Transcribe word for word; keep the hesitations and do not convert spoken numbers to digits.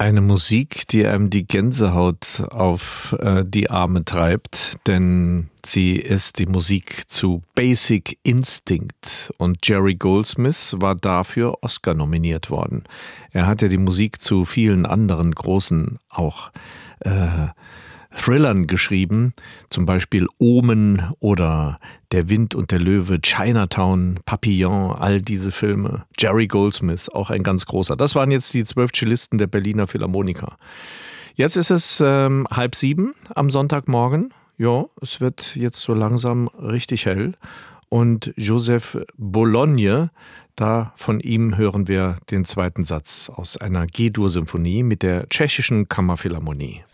Eine Musik, die einem die Gänsehaut auf äh, die Arme treibt, denn sie ist die Musik zu Basic Instinct und Jerry Goldsmith war dafür Oscar nominiert worden. Er hat ja die Musik zu vielen anderen großen auch äh, Thrillern geschrieben, zum Beispiel Omen oder Der Wind und der Löwe, Chinatown, Papillon, all diese Filme. Jerry Goldsmith, auch ein ganz großer. Das waren jetzt die zwölf Cellisten der Berliner Philharmoniker. Jetzt ist es ähm, halb sieben am Sonntagmorgen. Ja, es wird jetzt so langsam richtig hell. Und Joseph Bologne, da von ihm hören wir den zweiten Satz aus einer G-Dur-Symphonie mit der Tschechischen Kammerphilharmonie.